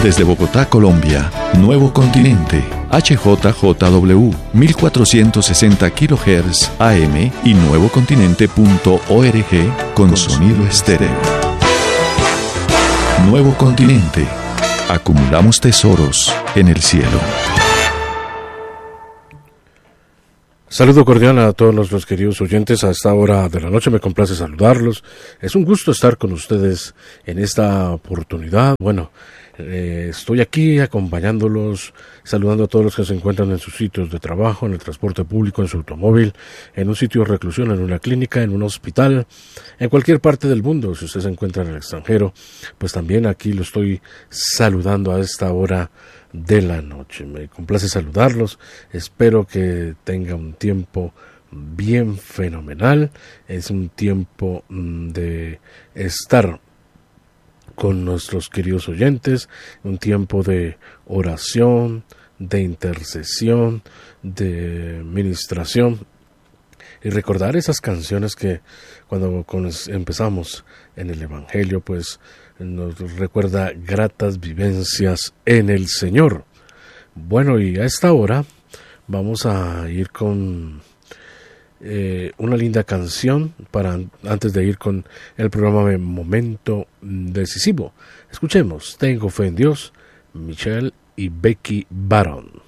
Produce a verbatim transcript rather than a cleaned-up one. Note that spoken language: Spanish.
Desde Bogotá, Colombia, Nuevo Continente, H J J W, mil cuatrocientos sesenta kilohertz A M y nuevocontinente punto org con, con sonido estéreo. Nuevo Continente. Acumulamos tesoros en el cielo. Saludo cordial a todos nuestros queridos oyentes. A esta hora de la noche me complace saludarlos. Es un gusto estar con ustedes en esta oportunidad. Bueno, eh, estoy aquí acompañándolos, saludando a todos los que se encuentran en sus sitios de trabajo, en el transporte público, en su automóvil, en un sitio de reclusión, en una clínica, en un hospital, en cualquier parte del mundo. Si usted se encuentra en el extranjero, pues también aquí lo estoy saludando a esta hora de la noche. Me complace saludarlos. Espero que tenga un tiempo bien fenomenal. Es un tiempo de estar con nuestros queridos oyentes, un tiempo de oración, de intercesión, de ministración y recordar esas canciones que cuando empezamos en el Evangelio pues nos recuerda gratas vivencias en el Señor. Bueno, y a esta hora vamos a ir con eh, una linda canción para antes de ir con el programa de Momento Decisivo. Escuchemos Tengo Fe en Dios, Michelle y Becky Baron.